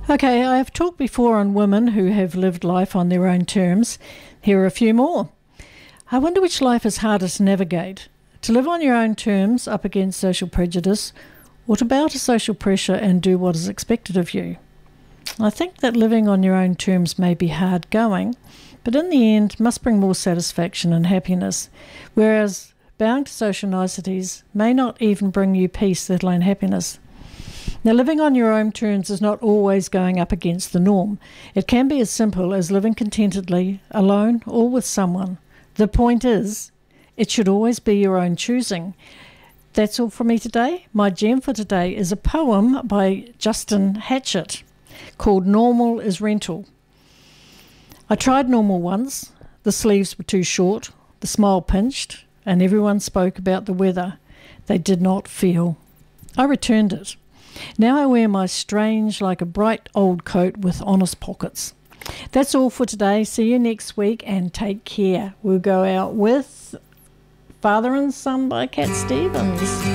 Okay, I have talked before on women who have lived life on their own terms. Here are a few more. I wonder which life is harder to navigate: to live on your own terms up against social prejudice, or to bow to social pressure and do what is expected of you. I think that living on your own terms may be hard going, but in the end must bring more satisfaction and happiness, whereas bowing to social niceties may not even bring you peace, let alone happiness. Now, living on your own terms is not always going up against the norm. It can be as simple as living contentedly, alone or with someone. The point is, it should always be your own choosing. That's all from me today. My gem for today is a poem by Justin Hatchett called Normal is Rental. I tried normal once. The sleeves were too short, the smile pinched, and everyone spoke about the weather. They did not feel. I returned it. Now I wear my strange, like a bright old coat with honest pockets. That's all for today. See you next week and take care. We'll go out with Father and Son by Cat Stevens.